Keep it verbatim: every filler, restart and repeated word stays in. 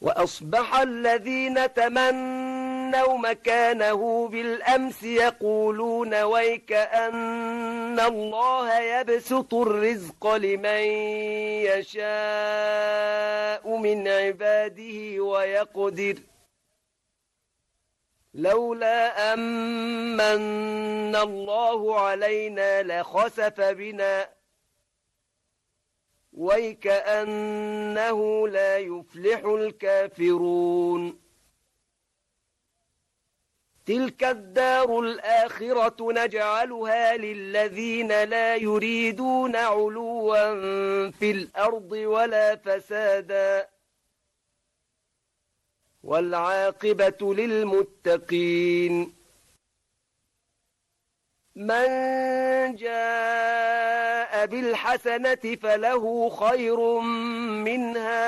وأصبح الذين تمنوا مكانه بالأمس يقولون ويك أن الله يبسط الرزق لمن يشاء من عباده ويقدر لولا أمن الله علينا لخسف بنا ويكأنه لا يفلح الكافرون تلك الدار الآخرة نجعلها للذين لا يريدون علوا في الأرض ولا فسادا والعاقبة للمتقين من جاء بالحسنة فله خير منها